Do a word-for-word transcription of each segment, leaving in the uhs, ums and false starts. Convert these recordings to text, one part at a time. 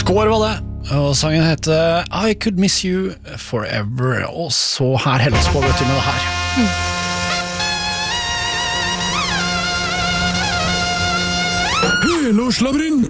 Score var det, og sangen heter I Could Miss You Forever, og så her heldes på, vet du, med det her. Mm. Helårslabyrint!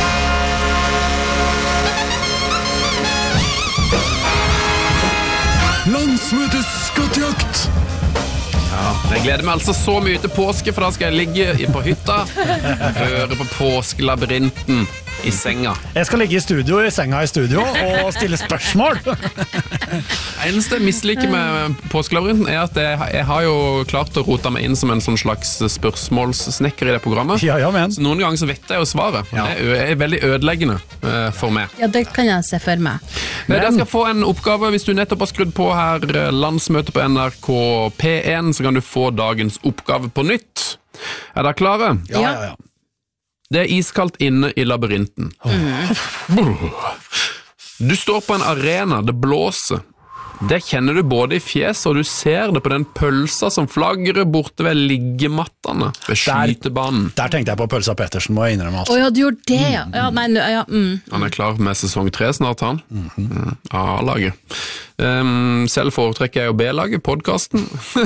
Landsmøtes skattejakt! Ja, jeg gleder meg altså så mye til påske, for da skal jeg ligge på hytta, høre på påskelabyrinten i senga. Jeg skal ligge i studio, i senga i studio, og stille spørsmål. Eneste jeg misliker med påskelabyrinten er at jeg, jeg har jo klart å rote meg inn som en sånn slags spørsmålssnekker i det programmet. Ja, ja, men. Så noen ganger så vet jeg jo svaret. Ja. Det er, er veldig ødeleggende uh, for meg. Ja, det kan jeg se for meg. Men jeg skal få en oppgave. Hvis du nettopp har skrudd på her landsmøte på N R K P en, så kan du få dagens oppgave på nytt. Er dere klare? Ja, ja, ja. Det er iskaldt inne i labyrinten. Mm. Du står på en arena, det blåser. Det kjenner du både i fjes, og du ser det på den pølsa som flagrer borte ved liggemattene ved skytebanen. Der, der tenkte jeg på Pølsa Pettersen, må jeg innrømme alt. Åja, du gjorde det, ja. ja, nei, ja mm. Han er klar med sesong tre snart, han. Mm-hmm. A-laget. Um, selv foretrekker jeg jo B-laget, podcasten.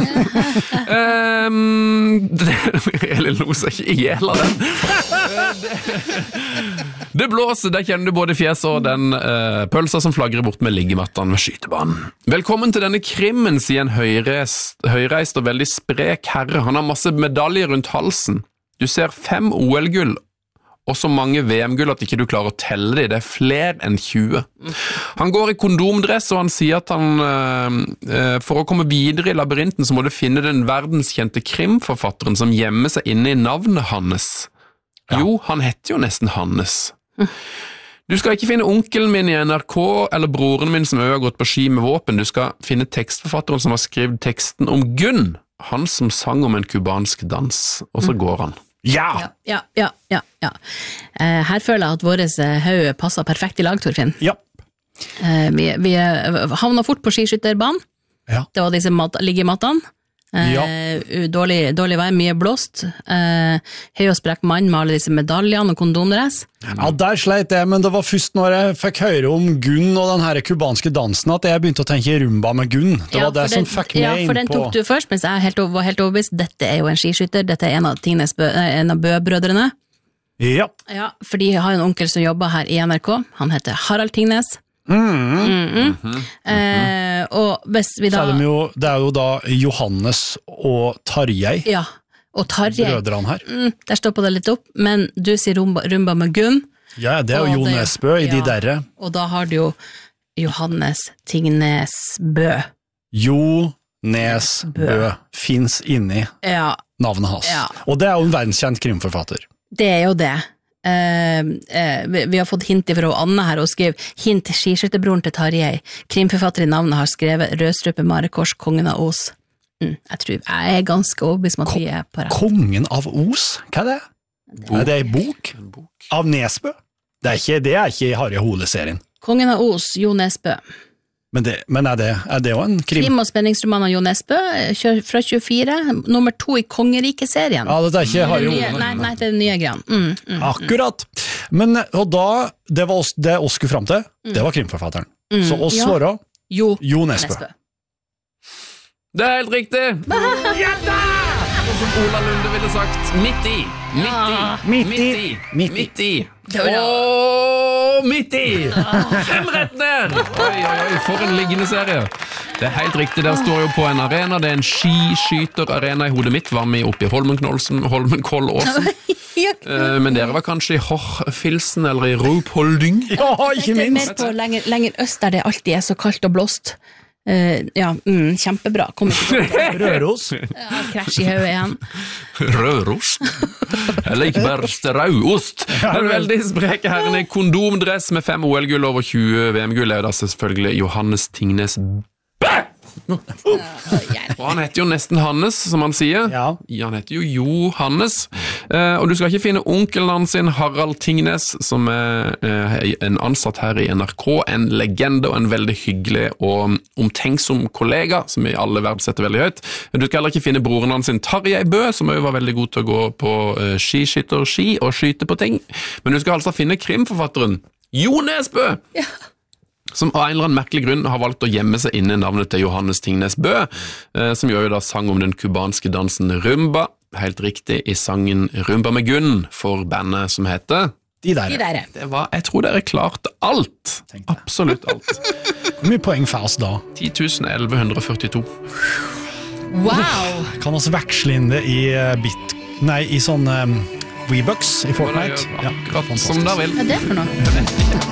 um, Elin lo seg ikke ihjel av den. det, det blåser, der kjenner du både fjes og den uh, pølsa som flagrer bort med liggemattene ved skytebanen. Velkommen til denne krimmen, sier en høyreist, høyreist og veldig sprek herre. Han har masse medaljer rundt halsen. Du ser fem O L-gull og så mange V M-gull at ikke du klarer å telle dem. Det er flere enn tjue. Han går i kondomdress, og han sier at han øh, for å komme videre i labyrinten så må du finne den verdenskjente krimforfatteren som gjemmer seg inne i navnet Hannes. Ja. Jo, han heter jo nesten Hannes. Du skal ikke finne onkelen min i N R K eller broren min som har gått på ski med våpen. Du skal finne tekstforfatteren som har skrevet teksten om Gunn, han som sang om en kubansk dans. Og så går han. Ja! Ja, ja, ja, ja. Uh, her føler jeg at våres haug passer perfekt i lag, Torfinn. Ja. Uh, vi vi havna fort på skiskytterbanen. Ja. Det var disse mat- liggemattene. Uh, Ja. dårlig, dårlig vei, mye blåst. Uh, høy og sprekk mann med alle disse medaljene og kondomdress. Ja, der sleit jeg, men det var først når jeg fikk høre om Gunn og den her kubanske dansen at jeg begynte å tenke rumba med Gunn. Det Ja, var det for som den- fikk meg Ja, inn for den på... tok du først, mens jeg helt, var helt overbevist. Dette er jo en skiskytter, dette er en av, Tingnes Bø, nei, en av Bø-brødrene. Ja. Ja, for de har en onkel som jobber her i N R K. Han heter Harald Tingnes. Mm. Mm-mm. Eh, og hvis vi Så da er de jo, det er jo da Johannes og Tarjei, Ja, og Tarjei. brødrene her. Mm, der stopper det litt opp, men du sier rumba, rumba med Gunn. Ja, det er jo Og Jo det- Nesbø i de ja. derre. Og da har du jo Johannes Tingnes Bø. Jo Nesbø Bø. finnes inni Ja, navnet hans. Ja. Og det er jo en verdenskjent krimforfatter. det er jo det. Eh, eh, vi, vi har fått hint fra Anne her, og skrev hint skiskytterbroren til Tarjei. Krimforfatter i navnet har skrevet Rødstrupe Marekors, kongen av Os. Mm, jeg tror jeg er ganske overbevist om at vi er på rett. Kongen av Os? Hva er det? Er det en bok? En bok. Av Nesbø? Det er ikke, det er ikke i Harry Hole-serien. Kongen av Os, Jo Nesbø. Men, det, men er det er det jo en krim? Krim- og spenningsroman av Jo Nesbø, kjør fra tjuefire, nummer to i Kongeriket-serien. Ja, det er ikke Harry Nye- Hole. Nei, nei, det er den nye greia. Mm, mm. Akkurat. Men, og da, det var oss, det oss skulle frem til, det var krimforfatteren. Så oss ja. svarer Jo, Jo Nesbø. Nesbø. Det er helt riktig! Jenta! Og som Ola Lunde ville sagt, midt i, midt i, Ja. midt i, Midt i. midt i, Det var bra. og midt i! Fem rett ned! Oi, oi, oi, for en liggende serie. Det er helt riktig, der står jo på en arena, det er en skiskyterarena i hodet mitt, var med oppe i Holmenkollåsen, Holmenkollåsen. Eh, Men dere var kanskje i Horfilsen eller i Ruhpolding? Ja, ikke Det er mer minst! på lenger, lenger øst der det alltid er så kaldt og blåst. Eh, ja, mm, kjempebra. Kommer ikke til å Røros. ja, krasj i hodet igjen. Rørost? Eller ikke bare strauost? Den veldig spreke herren i kondomdress med fem O L-gull over tjue V M-gull er jo da selvfølgelig Johannes Tingnes Bø! Og han heter jo nesten Hannes, som han sier. Ja. Han heter jo Johannes. Eh, og du skal ikke finne onkelen hans sin, Harald Tingnes, som er eh, en ansatt her i N R K, en legende og en veldig hyggelig og omtenksom kollega, som vi alle verdsetter veldig høyt. Du skal heller ikke finne broren hans sin, Tarjei Bø, som også var veldig god til å gå på eh, skiskytterski og skyte på ting. Men du skal altså finne krimforfatteren Jo Nesbø! Ja. Som av en eller annen merkelig grunn har valgt å gjemme seg inne navnet til Johannes Tingnes Bø, som gjør jo da sang om den kubanske dansen rumba, helt riktig i sangen Rumba med Gunn for bandet som heter De der. De der. Det var, jeg tror dere klarte alt. Absolutt alt. Hvor mye poeng får oss da? ti tusen elleve førtito. Wow! Kan oss veksle inn det i uh, bit... Nei, i sånn um, V-bucks i Fortnite? Akkurat Ja, som da vil. Hva er det for noe?